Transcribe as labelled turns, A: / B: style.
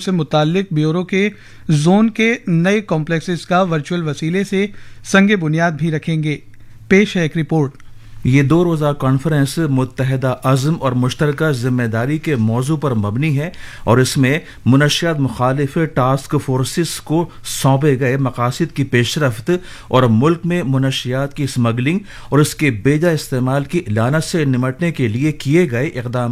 A: से मुताल्लिक ब्यूरो के जोन के नए कॉम्प्लेक्सेस का वर्चुअल वसीले से संगे बुनियाद भी रखेंगे। पेश है एक रिपोर्ट।
B: ये 2 रोज़ा कॉन्फ्रेंस मुत्तहदा अज़्म और मुश्तरका जिम्मेदारी के मौजू पर मबनी है और इसमें मुनशियात मुखालिफ टास्क फोर्सेस को सौंपे गए मकासद की पेशरफ्त और मुल्क में मुनशियात की स्मगलिंग और इसके बेजा इस्तेमाल की लानत से निमटने के लिए किए गए इक़दाम